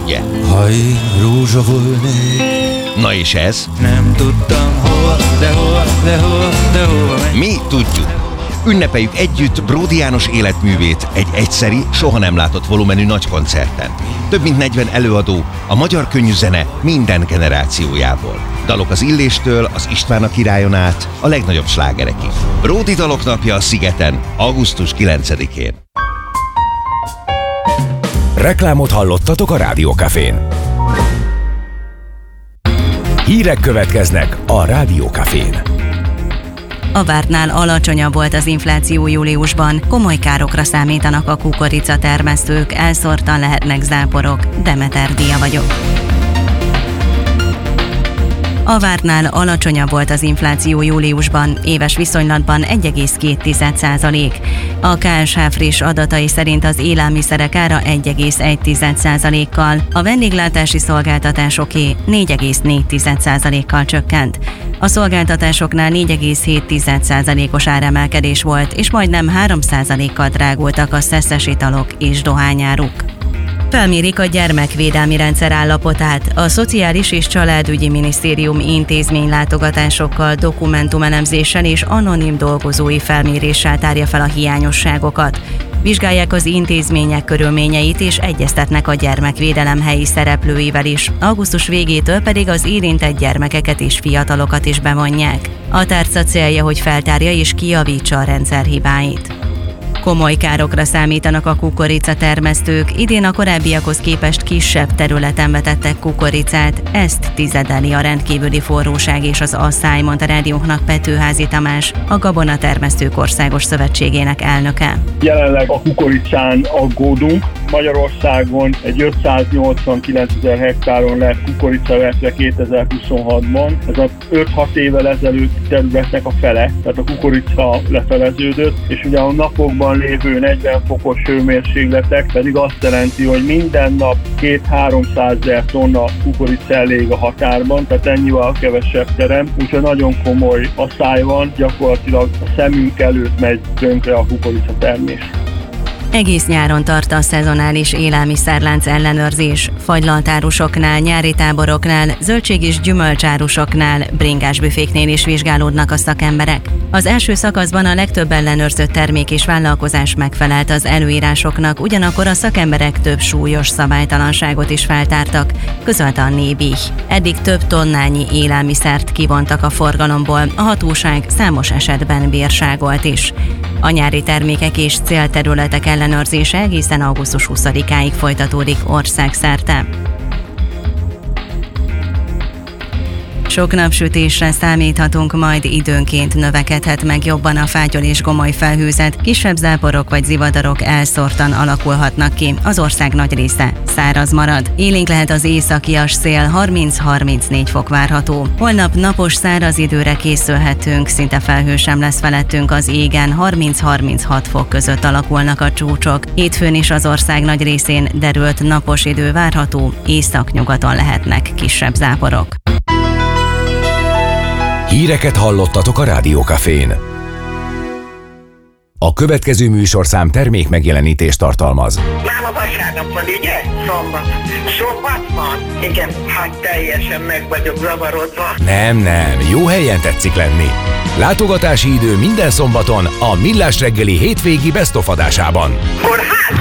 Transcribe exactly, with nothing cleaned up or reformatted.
ugye? Ha én rózsa volnék. Na és ez? Nem tudtam hol, de hol, de hol, de hova megy. Mi tudjuk. Ünnepeljük együtt Bródi János életművét egy egyszeri, soha nem látott volumenű nagy koncerten. Több mint negyven előadó, a magyar könnyűzene minden generációjából. Dalok az Illéstől, az István a királyon át, a legnagyobb slágerekig. Bródi Dalok napja a Szigeten, augusztus kilencedikén. Reklámot hallottatok a Rádió Cafén. Hírek következnek a Rádió Cafén. A vártnál alacsonyabb volt az infláció júliusban, komoly károkra számítanak a kukoricatermesztők, elszórtan lehetnek záporok. Demeter Dia vagyok. A vártnál alacsonyabb volt az infláció júliusban, éves viszonylatban egy egész két százalék. A ká es há friss adatai szerint az élelmiszerek ára egy egész egy százalékkal, a vendéglátási szolgáltatásoké négy egész négy százalékkal csökkent. A szolgáltatásoknál négy egész hét százalékos áremelkedés volt, és majdnem három százalékkal drágultak a szeszes italok és dohányáruk. Felmérik a gyermekvédelmi rendszer állapotát. A Szociális és Családügyi Minisztérium intézménylátogatásokkal, dokumentumelemzéssel és anonim dolgozói felméréssel tárja fel a hiányosságokat. Vizsgálják az intézmények körülményeit és egyeztetnek a gyermekvédelem helyi szereplőivel is. Augusztus végétől pedig az érintett gyermekeket és fiatalokat is bevonják. A tárca célja, hogy feltárja és kijavítsa a rendszer hibáit. Komoly károkra számítanak a kukoricatermesztők, idén a korábbiakhoz képest kisebb területen vetettek kukoricát, ezt tizedeli a rendkívüli forróság és az asszály, mondta rádiónknak Petőházy Tamás, a Gabonatermesztők Országos Szövetségének elnöke. Jelenleg a kukoricán aggódunk. Magyarországon egy ötszáznyolcvankilencezer hektáron lett kukoricavetve kétezer-huszonhatban. Ez az öt-hat évvel ezelőtt területnek a fele, tehát a kukorica lefeleződött, és ugye a napokban lévő negyven fokos hőmérsékletek pedig azt jelenti, hogy minden nap két-háromszázezer tonna kukorica elég a határban, tehát ennyivel kevesebb terem, úgyhogy nagyon komoly asszály van, gyakorlatilag a szemünk előtt megy tönkre a kukorica termés. Egész nyáron tart a szezonális élelmiszerlánc ellenőrzés. Fagylaltárusoknál, nyári táboroknál, zöldség- és gyümölcsárusoknál, bringás büféknél is vizsgálódnak a szakemberek. Az első szakaszban a legtöbb ellenőrzött termék és vállalkozás megfelelt az előírásoknak, ugyanakkor a szakemberek több súlyos szabálytalanságot is feltártak, közölte a Nébih. Eddig több tonnányi élelmiszert kivontak a forgalomból, a hatóság számos esetben bírságolt is. A nyári termékek és célterületek ellenőrzése egészen augusztus huszadikáig folytatódik országszerte. Sok napsütésre számíthatunk, majd időnként növekedhet meg jobban a fátyol és gomoly felhőzet, kisebb záporok vagy zivatarok elszórtan alakulhatnak ki, az ország nagy része száraz marad. Élénk lehet az északias szél, harminc-harmincnégy fok várható. Holnap napos száraz időre készülhetünk, szinte felhő sem lesz felettünk az égen, harminc-harminchat fok között alakulnak a csúcsok. Hétfőn is az ország nagy részén derült napos idő várható, északnyugaton lehetnek kisebb záporok. Híreket hallottatok a Rádió Cafén. A következő műsorszám termék megjelenítést tartalmaz. Már a vasárnap van, ugye? Szombat. Szombat van? Igen, hát teljesen meg vagyok zavarodva. Nem, nem, jó helyen tetszik lenni. Látogatási idő minden szombaton a Millás reggeli hétvégi best of adásában. Kórház?